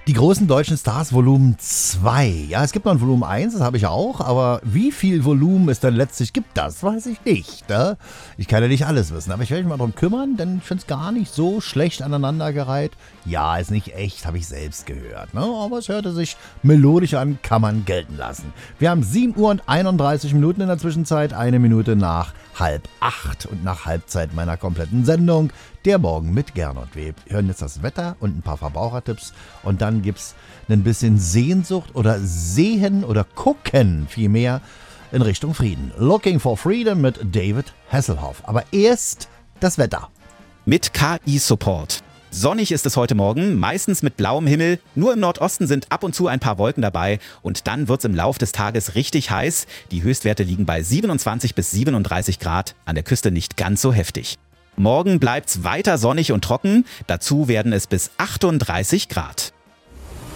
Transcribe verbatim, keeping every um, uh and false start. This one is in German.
Die großen deutschen Stars Volumen zwei. Ja, es gibt noch ein Volumen eins, das habe ich auch, aber wie viel Volumen es dann letztlich gibt, das weiß ich nicht. Ne? Ich kann ja nicht alles wissen, aber ich werde mich mal drum kümmern, denn ich finde es gar nicht so schlecht aneinandergereiht. Ja, ist nicht echt, habe ich selbst gehört. Ne? Aber es hörte sich melodisch an, kann man gelten lassen. Wir haben sieben Uhr und einunddreißig Minuten in der Zwischenzeit, eine Minute nach halb acht und nach Halbzeit meiner kompletten Sendung. Der Morgen mit Gernot. Wir hören jetzt das Wetter und ein paar Verbrauchertipps und dann gibt es ein bisschen Sehnsucht oder Sehen oder Gucken vielmehr in Richtung Frieden. Looking for Freedom mit David Hasselhoff. Aber erst das Wetter. Mit K I-Support. Sonnig ist es heute Morgen, meistens mit blauem Himmel. Nur im Nordosten sind ab und zu ein paar Wolken dabei und dann wird es im Lauf des Tages richtig heiß. Die Höchstwerte liegen bei siebenundzwanzig bis siebenunddreißig Grad, an der Küste nicht ganz so heftig. Morgen bleibt's weiter sonnig und trocken, dazu werden es bis achtunddreißig Grad.